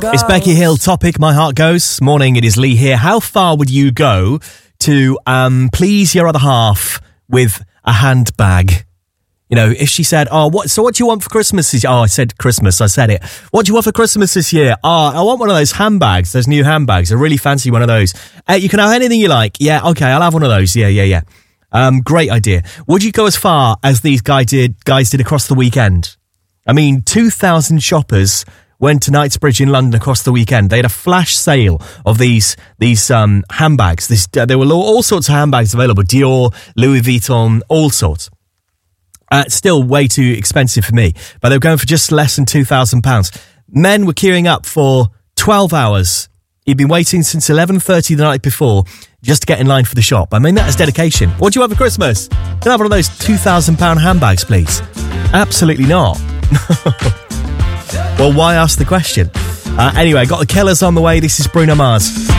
It's Becky Hill, Topic, My Heart Goes. Morning, it is Lee here. How far would you go to please your other half with a handbag? You know, if she said, what do you want for Christmas this year? I said Christmas, I said it. What do you want for Christmas this year? I want one of those handbags, those new handbags. I really fancy one of those. You can have anything you like. Yeah, okay, I'll have one of those. Yeah. Great idea. Would you go as far as these guys did across the weekend? I mean, 2,000 shoppers went to Knightsbridge in London across the weekend. They had a flash sale of these handbags. There were all sorts of handbags available. Dior, Louis Vuitton, all sorts. Still way too expensive for me, but they were going for just less than £2,000. Men were queuing up for 12 hours. He'd been waiting since 11:30 the night before just to get in line for the shop. I mean, that is dedication. What do you want for Christmas? Can I have one of those £2,000 handbags, please? Absolutely not. Well, why ask the question? Anyway, got the Killers on the way. This is Bruno Mars.